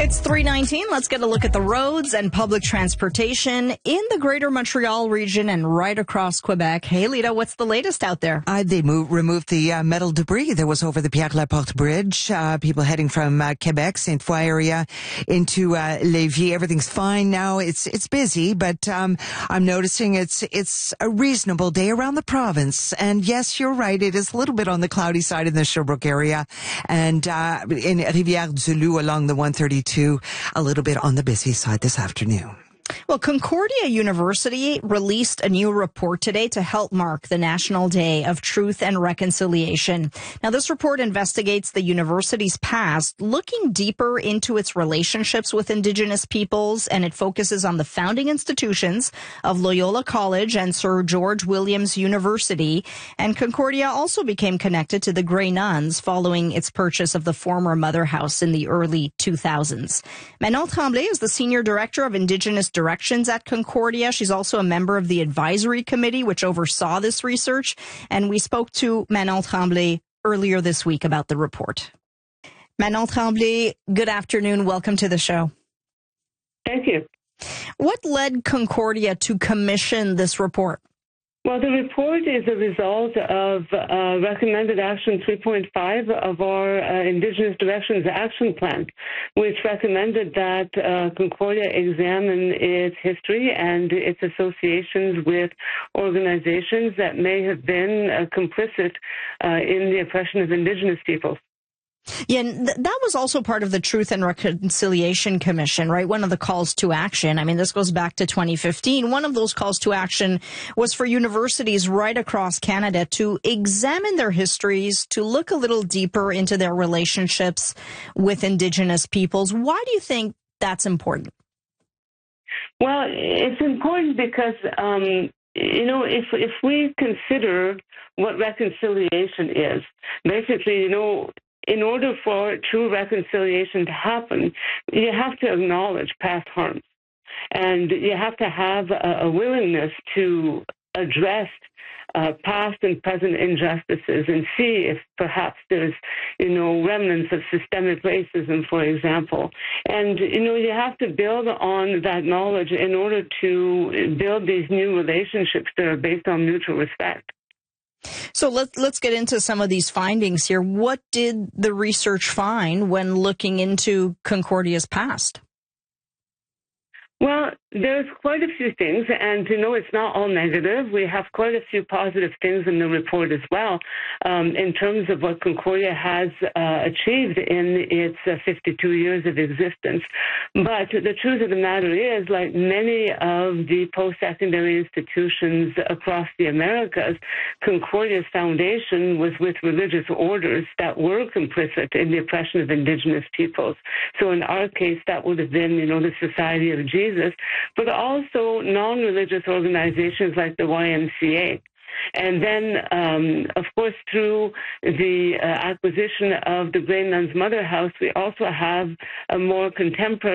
It's 3:19. Let's get a look at the roads and public transportation in the greater Montreal region and right across Quebec. Hey, Lita, what's the latest out there? They removed the metal debris that was over the Pierre-Laporte Bridge. People heading from Quebec, Sainte-Foy area into Lévis. Everything's fine now. It's busy, but I'm noticing it's a reasonable day around the province. And yes, you're right. It is a little bit on the cloudy side in the Sherbrooke area and in Rivière-du-Loup along the 132. A little bit on the busy side this afternoon. Well, Concordia University released a new report today to help mark the National Day of Truth and Reconciliation. Now, this report investigates the university's past, looking deeper into its relationships with Indigenous peoples, and it focuses on the founding institutions of Loyola College and Sir George Williams University. And Concordia also became connected to the Grey Nuns following its purchase of the former Mother House in the early 2000s. Manon Tremblay is the Senior Director of Indigenous Directions at Concordia. She's also a member of the advisory committee, which oversaw this research. And we spoke to Manon Tremblay earlier this week about the report. Manon Tremblay, good afternoon. Welcome to the show. Thank you. What led Concordia to commission this report? Well, the report is a result of recommended action 3.5 of our Indigenous Directions Action Plan, which recommended that Concordia examine its history and its associations with organizations that may have been complicit in the oppression of Indigenous peoples. Yeah, and that was also part of the Truth and Reconciliation Commission, right? One of the calls to action. I mean, this goes back to 2015. One of those calls to action was for universities right across Canada to examine their histories, to look a little deeper into their relationships with Indigenous peoples. Why do you think that's important? Well, it's important because, if we consider what reconciliation is, basically, in order for true reconciliation to happen, you have to acknowledge past harms. And you have to have a willingness to address past and present injustices and see if perhaps there's, remnants of systemic racism, for example. And, you have to build on that knowledge in order to build these new relationships that are based on mutual respect. So let's get into some of these findings here. What did the research find when looking into Concordia's past? Well, there's quite a few things, and it's not all negative. We have quite a few positive things in the report as well, in terms of what Concordia has achieved in its 52 years of existence. But the truth of the matter is, like many of the post-secondary institutions across the Americas, Concordia's foundation was with religious orders that were complicit in the oppression of Indigenous peoples. So in our case, that would have been, the Society of Jesus, but also non-religious organizations like the YMCA. And then, of course, through the acquisition of the Grey Nuns Mother House, we also have a more contemporary